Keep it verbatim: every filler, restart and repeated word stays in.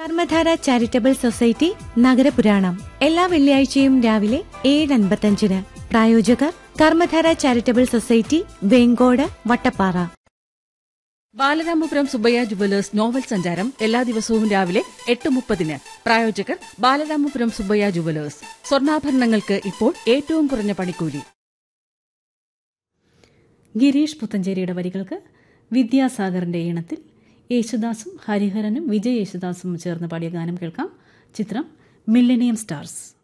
Karmadhara charitable society നഗരപുരാണം എല്ലാ വെള്ളിയാഴ്ചയും രാവിലെ ഏഴ് അൻപത്തഞ്ചിന്. പ്രായോജകർ Karmadhara charitable society, Vengode, Vattappara. Balaramapuram Subbaiah jewellers novel സഞ്ചാരം എല്ലാ ദിവസവും രാവിലെ എട്ട് മുപ്പതിന്. പ്രായോജകർ ബാലരാമപുരം സുബ്ബയ്യ ജുവലേഴ്സ്. സ്വർണ്ണാഭരണങ്ങൾക്ക് ഇപ്പോൾ ഏറ്റവും കുറഞ്ഞ പണിക്കൂലി. ഗിരീഷ് പുത്തഞ്ചേരിയുടെ വരികൾക്ക് വിദ്യാസാഗറിന്റെ ഈണത്തിൽ യേശുദാസും ഹരിഹരനും വിജയ് യേശുദാസും ചേർന്ന് പാടിയ ഗാനം കേൾക്കാം. ചിത്രം മില്ലനിയം സ്റ്റാർസ്.